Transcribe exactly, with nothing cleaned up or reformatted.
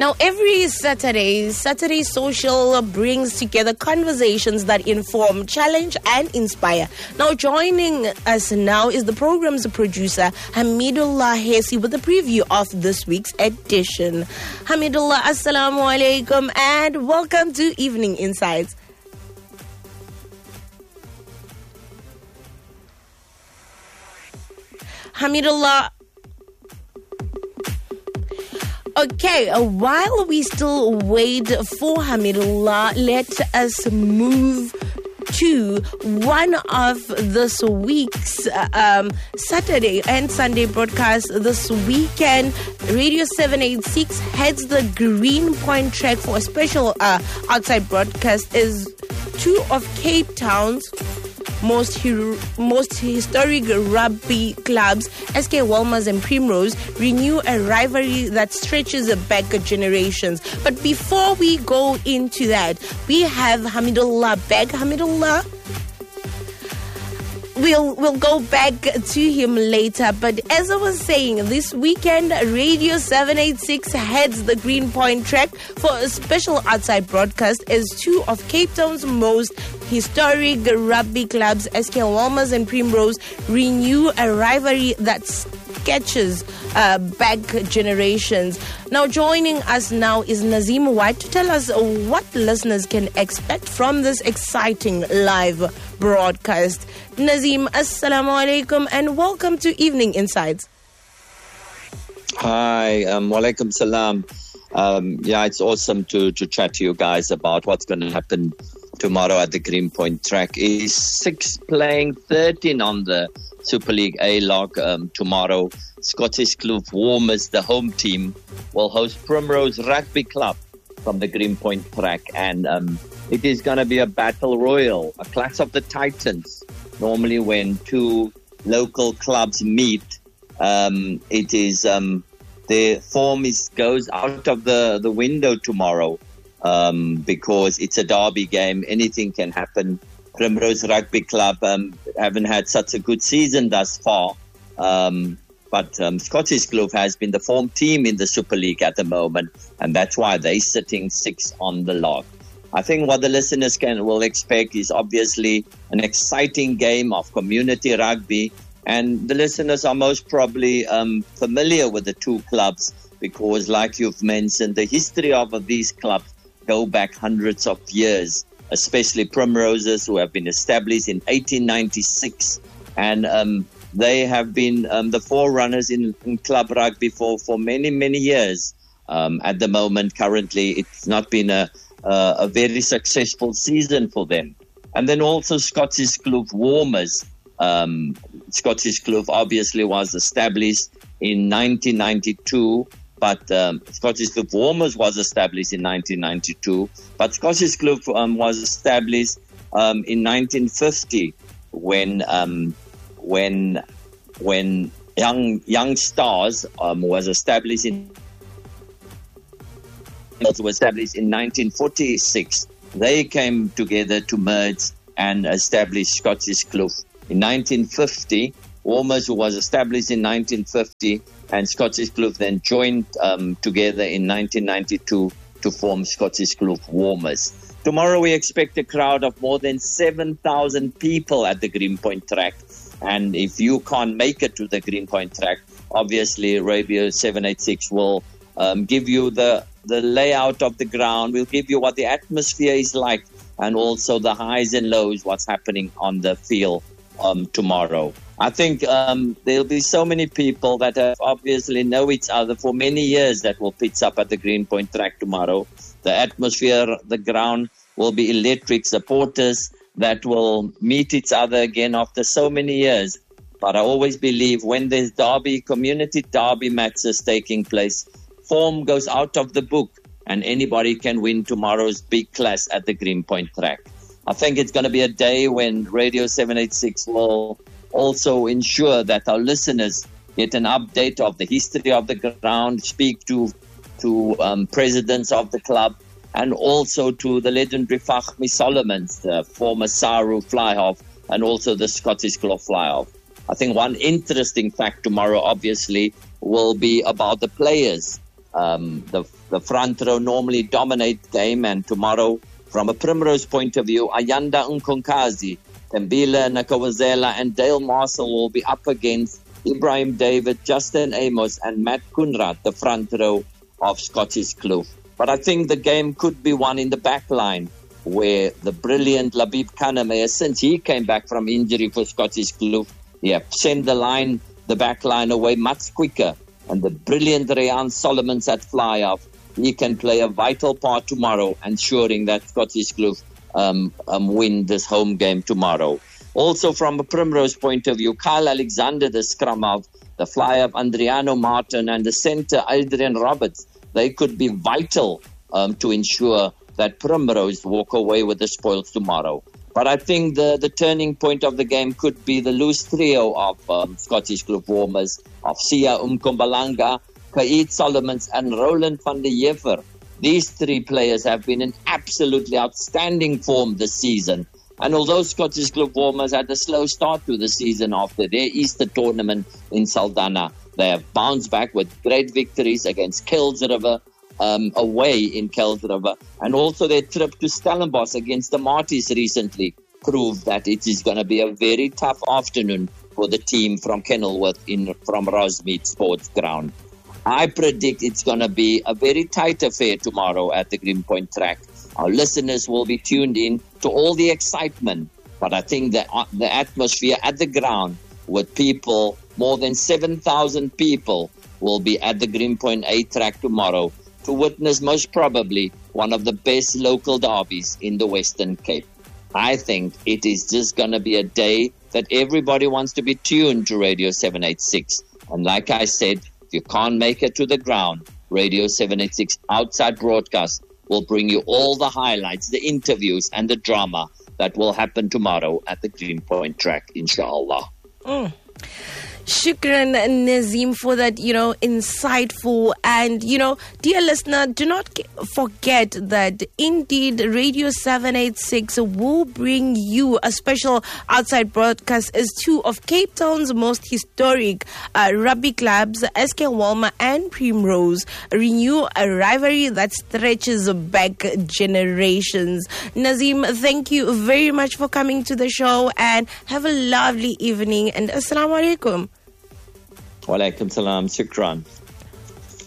Now, every Saturday, Saturday Social brings together conversations that inform, challenge, and inspire. Now, joining us now is the program's producer, Hamidullah Hesi, with a preview of this week's edition. Hamidullah, assalamu alaikum, and welcome to Evening Insights. Hamidullah. Okay, uh, while we still wait for Hamidullah, let us move to one of this week's uh, um, Saturday and Sunday broadcasts. This weekend, Radio seven eighty-six heads the Green Point track for a special uh, outside broadcast as two of Cape Town's most hero, most historic rugby clubs, S K Walmers and Primrose, renew a rivalry that stretches back generations. But before we go into that, we have Hamidullah back. Hamidullah, We'll we'll go back to him later. But as I was saying, this weekend, Radio seven eighty-six heads the Green Point track for a special outside broadcast as two of Cape Town's most historic rugby clubs, S K Walmers and Primrose, renew a rivalry that sketches uh, back generations. Now, joining us now is Nazim White to tell us what listeners can expect from this exciting live broadcast. Nazim, assalamu alaikum, and welcome to Evening Insights. Hi, um, walaikum salam. Um, yeah, it's awesome to, to chat to you guys about what's going to happen tomorrow at the Green Point track. Is six playing thirteen on the Super League A log um, tomorrow. Scottish Kloof Warmers, the home team, will host Primrose Rugby Club from the Green Point track, and um, it is going to be a battle royal, a clash of the titans. Normally, when two local clubs meet, um, it is um, the form is goes out of the, the window tomorrow um, because it's a derby game. Anything can happen. Primrose Rugby Club um, haven't had such a good season thus far, um, but um, Scottish Kloof has been the form team in the Super League at the moment, and that's why they're sitting six on the log. I think what the listeners can will expect is obviously an exciting game of community rugby, and the listeners are most probably um, familiar with the two clubs because, like you've mentioned, the history of these clubs go back hundreds of years, especially Primroses, who have been established in eighteen ninety-six, and um, they have been um, the forerunners in, in club rugby for, for many, many years. Um, at the moment, currently, it's not been a Uh, a very successful season for them. And then also Scottish Kloof Warmers. Um, Scottish Kloof obviously was established in nineteen ninety-two, but um, Scottish Kloof Warmers was established in nineteen ninety-two, but Scottish Kloof um, was established um, in nineteen fifty when um, when when Young Young Stars um, was established in was established in nineteen forty-six. They came together to merge and establish Scottish Kloof. In nineteen fifty, Warmers, who was established in nineteen fifty, and Scottish Kloof then joined um, together in nineteen ninety-two to form Scottish Kloof Warmers. Tomorrow we expect a crowd of more than seven thousand people at the Green Point track. And if you can't make it to the Green Point track, obviously Radio seven eighty-six will um, give you the the layout of the ground. We'll give you what the atmosphere is like and also the highs and lows, what's happening on the field um, tomorrow. I think um, there'll be so many people that have obviously know each other for many years that will pitch up at the Green Point track tomorrow. The atmosphere, the ground will be electric. Supporters that will meet each other again after so many years. But I always believe when there's derby, community derby matches taking place, form goes out of the book and anybody can win tomorrow's big clash at the Green Point track. I think it's going to be a day when Radio seven eighty-six will also ensure that our listeners get an update of the history of the ground, speak to to um, presidents of the club, and also to the legendary Fachmi Solomons, the former Saru fly-half, and also the Scottish Kloof fly-half. I think one interesting fact tomorrow, obviously, will be about the players. Um, the the front row normally dominate the game, and tomorrow, from a Primrose point of view, Ayanda Nkonkazi, Tembile Nakawazela and Dale Marshall will be up against Ibrahim David, Justin Amos and Matt Kunrad, the front row of Scottish Kloof. But I think the game could be won in the back line, where the brilliant Labib Kaname, since he came back from injury for Scottish Kloof, yeah, send the line, the back line away much quicker. And the brilliant Rayan Solomons at fly-off, he can play a vital part tomorrow, ensuring that Scottish Kloof um, um, win this home game tomorrow. Also, from a Primrose point of view, Kyle Alexander, the scrum half, the fly-off Andriano Martin, and the centre Adrian Roberts, they could be vital um, to ensure that Primrose walk away with the spoils tomorrow. But I think the, the turning point of the game could be the loose trio of um, Scottish Kloof warmers, of Sia Umkombalanga, Kaid Solomons and Roland van der Heever. These three players have been in absolutely outstanding form this season. And although Scottish Kloof warmers had a slow start to the season after their Easter tournament in Saldanha, they have bounced back with great victories against Kells River, Um, away in Kells River, and also their trip to Stellenbosch against the Marties recently proved that it is going to be a very tough afternoon for the team from Kenilworth in from Rosemead Sports Ground. I predict it's going to be a very tight affair tomorrow at the Greenpoint track. Our listeners will be tuned in to all the excitement, but I think that the atmosphere at the ground with people, more than seven thousand people, will be at the Greenpoint A track tomorrow to witness most probably one of the best local derbies in the Western Cape. I think it is just going to be a day that everybody wants to be tuned to Radio seven eighty-six. And like I said, if you can't make it to the ground, Radio seven eighty-six outside broadcast will bring you all the highlights, the interviews and the drama that will happen tomorrow at the Greenpoint track, inshallah. Mm. Shukran, Nazim, for that, you know, insightful. And, you know, dear listener, do not forget that indeed Radio seven eighty-six will bring you a special outside broadcast as two of Cape Town's most historic uh, rugby clubs, S K Walmer and Primrose, renew a rivalry that stretches back generations. Nazim, thank you very much for coming to the show, and have a lovely evening, and assalamu alaikum. Wa alaikum salam, shukran.